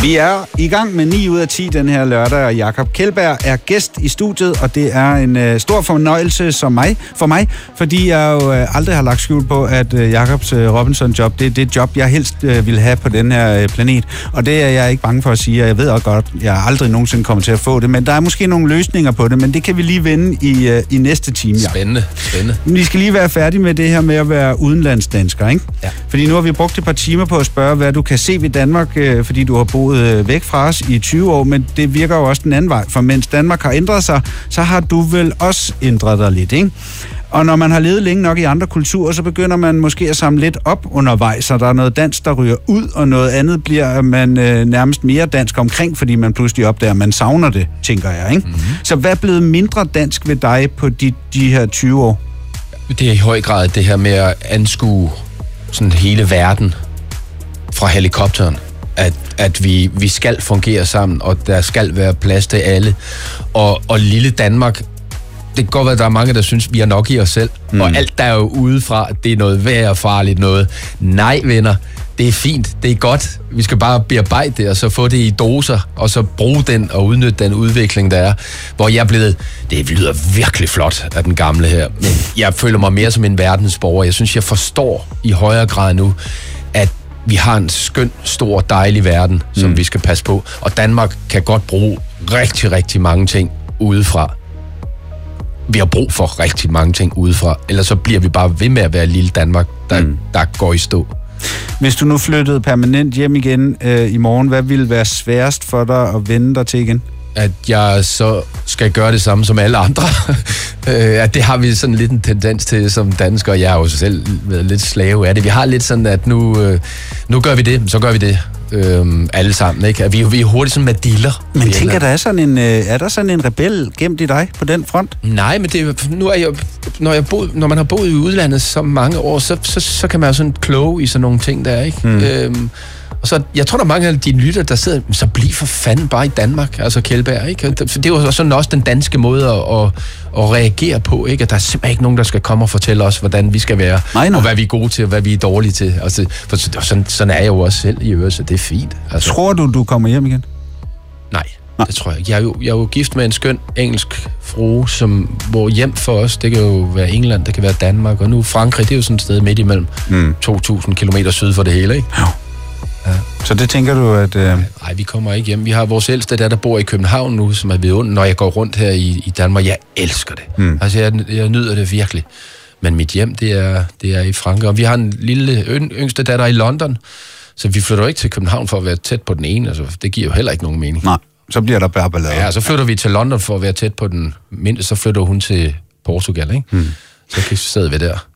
Vi er i gang med 9 ud af 10 den her lørdag, og Jakob Kjeldberg er gæst i studiet, og det er en stor fornøjelse for mig, fordi jeg jo aldrig har lagt skjul på, at Jakobs Robinson-job, det er det job, jeg helst vil have på den her planet. Og det er jeg ikke bange for at sige, og jeg ved også godt, jeg aldrig nogensinde kommer til at få det, men der er måske nogle løsninger på det, men det kan vi lige vende i næste time. Spændende. Vi skal lige være færdige med det her med at være udenlandsdansker, ikke? Ja. Fordi nu har vi brugt et par timer på at spørge, hvad du kan se ved Danmark, fordi du har boet væk fra os i 20 år, men det virker jo også den anden vej, for mens Danmark har ændret sig, så har du vel også ændret dig lidt, ikke? Og når man har levet længe nok i andre kulturer, så begynder man måske at samle lidt op undervejs, så der er noget dansk, der ryger ud, og noget andet bliver man nærmest mere dansk omkring, fordi man pludselig opdager, at man savner det, tænker jeg, ikke? Mm-hmm. Så hvad er blevet mindre dansk ved dig på de her 20 år? Det er i høj grad det her med at anskue sådan hele verden fra helikopteren. At vi skal fungere sammen, og der skal være plads til alle. Og lille Danmark, det kan godt være, at der er mange, der synes, vi er nok i os selv. Og alt der er jo udefra, det er noget værd og farligt noget. Nej, venner, det er fint, det er godt. Vi skal bare bearbejde det, og så få det i doser, og så bruge den og udnytte den udvikling, der er. Hvor jeg er blevet, det lyder virkelig flot af den gamle her, men jeg føler mig mere som en verdensborger. Jeg synes, jeg forstår i højere grad nu, at vi har en skøn, stor, dejlig verden, som vi skal passe på. Og Danmark kan godt bruge rigtig, rigtig mange ting udefra. Vi har brug for rigtig mange ting udefra. Ellers så bliver vi bare ved med at være lille Danmark, der går i stå. Hvis du nu flyttede permanent hjem igen i morgen, hvad ville være sværest for dig at vende dig til igen? At jeg så skal gøre det samme som alle andre. At det har vi sådan lidt en tendens til som danskere. Jeg har jo selv været lidt slave af det. Vi har lidt sådan, at nu gør vi det, så gør vi det. Alle sammen, ikke? At vi er hurtigt sådan madiller. Men tænker, er der sådan en rebel gemt i dig på den front? Nej, men nu er jeg, når man har boet i udlandet så mange år, så kan man jo sådan kloge i sådan nogle ting der, ikke? Og så, jeg tror, der er mange af dine lytter, der sidder, så bliv for fanden bare i Danmark, altså Kjeldberg, ikke? Det er jo sådan også den danske måde at reagere på, ikke? At der er simpelthen ikke nogen, der skal komme og fortælle os, hvordan vi skal være, og hvad vi er gode til, og hvad vi er dårlige til. Altså, for sådan er jeg jo også selv i øvrigt, så det er fint. Altså. Tror du kommer hjem igen? Nej, det tror jeg ikke. Jeg er jo gift med en skøn engelsk frue, hvor hjem for os, det kan jo være England, det kan være Danmark, og nu Frankrig, det er jo sådan et sted midt imellem 2.000 kilometer syd for det hele, ikke? Ja. Ja. Så det tænker du, at... Nej, vi kommer ikke hjem. Vi har vores ældste der bor i København nu, som er vidunderligt, når jeg går rundt her i Danmark. Jeg elsker det. Altså, jeg nyder det virkelig. Men mit hjem, det er i Frankrig. Og vi har en lille yngste datter i London, så vi flytter ikke til København for at være tæt på den ene. Altså, det giver jo heller ikke nogen mening. Nej, så bliver der bare ballade. Ja, så flytter vi til London for at være tæt på den mindste, så flytter hun til Portugal, ikke? Så sidder vi der.